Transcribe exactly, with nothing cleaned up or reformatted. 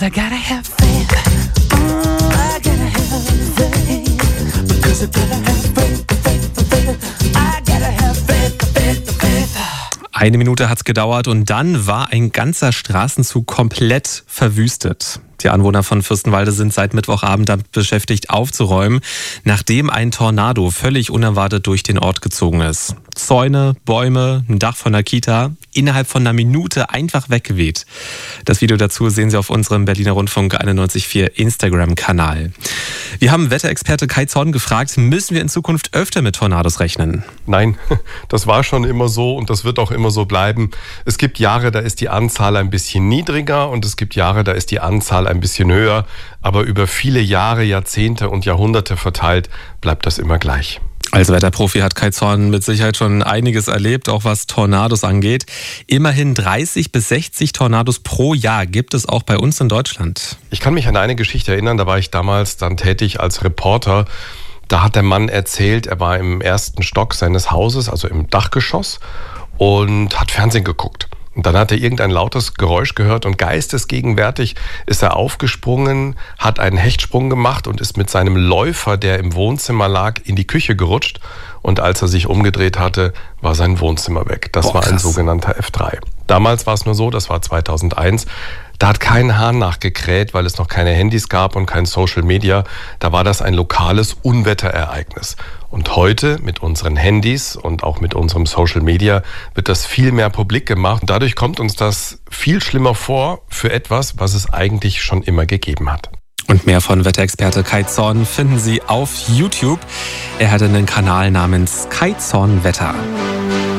gotta have faith. Mm, I gotta have faith. Because I gotta have faith, faith, faith. I gotta have faith, faith, faith. Eine Minute hat's gedauert und dann war ein ganzer Straßenzug komplett verwüstet. Die Anwohner von Fürstenwalde sind seit Mittwochabend damit beschäftigt, aufzuräumen, nachdem ein Tornado völlig unerwartet durch den Ort gezogen ist. Zäune, Bäume, ein Dach von der Kita, innerhalb von einer Minute einfach weggeweht. Das Video dazu sehen Sie auf unserem Berliner Rundfunk einundneunzig Komma vier Instagram-Kanal. Wir haben Wetterexperte Kai Zorn gefragt, müssen wir in Zukunft öfter mit Tornados rechnen? Nein, das war schon immer so und das wird auch immer so bleiben. Es gibt Jahre, da ist die Anzahl ein bisschen niedriger und es gibt Jahre, da ist die Anzahl ein bisschen höher. Aber über viele Jahre, Jahrzehnte und Jahrhunderte verteilt bleibt das immer gleich. Als Wetterprofi hat Kai Zorn mit Sicherheit schon einiges erlebt, auch was Tornados angeht. Immerhin dreißig bis sechzig Tornados pro Jahr gibt es auch bei uns in Deutschland. Ich kann mich an eine Geschichte erinnern, da war ich damals dann tätig als Reporter. Da hat der Mann erzählt, er war im ersten Stock seines Hauses, also im Dachgeschoss, und hat Fernsehen geguckt. Und dann hat er irgendein lautes Geräusch gehört und geistesgegenwärtig ist er aufgesprungen, hat einen Hechtsprung gemacht und ist mit seinem Läufer, der im Wohnzimmer lag, in die Küche gerutscht. Und als er sich umgedreht hatte, war sein Wohnzimmer weg. Das Boah, war ein krass. sogenannter F drei. Damals war es nur so, das war zweitausendeins. Da hat kein Hahn nachgekräht, weil es noch keine Handys gab und kein Social Media. Da war das ein lokales Unwetterereignis. Und heute mit unseren Handys und auch mit unserem Social Media wird das viel mehr publik gemacht. Und dadurch kommt uns das viel schlimmer vor für etwas, was es eigentlich schon immer gegeben hat. Und mehr von Wetterexperte Kai Zorn finden Sie auf YouTube. Er hat einen Kanal namens Kai Zorn Wetter.